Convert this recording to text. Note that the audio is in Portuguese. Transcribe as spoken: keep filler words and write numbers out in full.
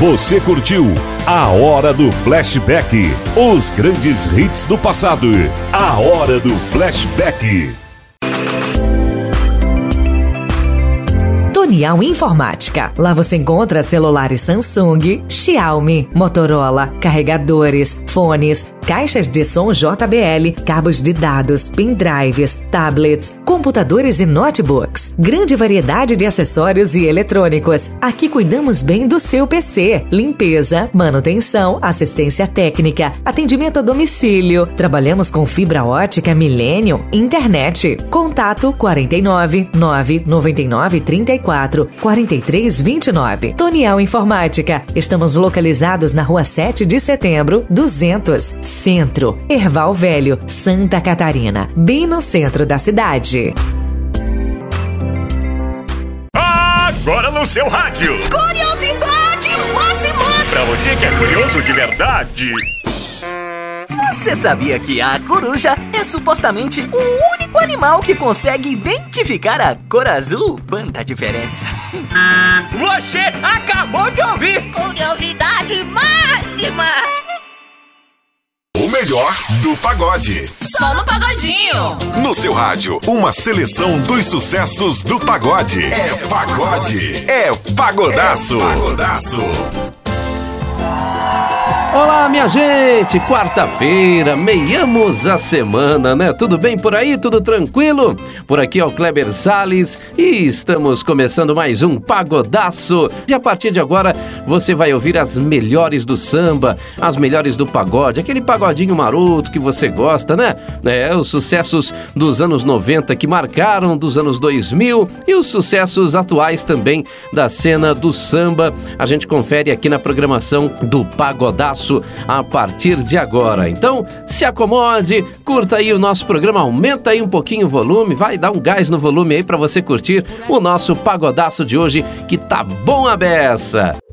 Você curtiu A Hora do Flashback. Os grandes hits do passado. A Hora do Flashback. Tonial Informática. Lá você encontra celulares Samsung, Xiaomi, Motorola, carregadores, fones, caixas de som J B L, cabos de dados, pendrives, tablets, computadores e notebooks. Grande variedade de acessórios e eletrônicos. Aqui cuidamos bem do seu P C. Limpeza, manutenção, assistência técnica, atendimento a domicílio. Trabalhamos com fibra ótica Millennium, internet. Contato quarenta e nove, nove noventa e nove, trinta e quatro, quarenta e três, vinte e nove. Tonial Informática. Estamos localizados na rua sete de setembro, duzentos. Centro, Erval Velho, Santa Catarina, bem no centro da cidade. Agora no seu rádio. Curiosidade máxima. Pra você que é curioso de verdade. Você sabia que a coruja é supostamente o único animal que consegue identificar a cor azul? Quanta diferença. Você acabou de ouvir. Curiosidade máxima. O melhor do pagode. Só no Pagodinho. No seu rádio, uma seleção dos sucessos do pagode. É pagode. É pagodaço. É pagodaço. Olá, minha gente! Quarta-feira, meiamos a semana, né? Tudo bem por aí? Tudo tranquilo? Por aqui é o Kleber Salles e estamos começando mais um Pagodaço. E a partir de agora, você vai ouvir as melhores do samba, as melhores do pagode, aquele pagodinho maroto que você gosta, né? É, os sucessos dos anos noventa que marcaram, dos anos dois mil e os sucessos atuais também da cena do samba. A gente confere aqui na programação do Pagodaço a partir de agora. Então, se acomode, curta aí o nosso programa, aumenta aí um pouquinho o volume, vai dar um gás no volume aí pra você curtir o nosso Pagodaço de hoje, que tá bom a beça.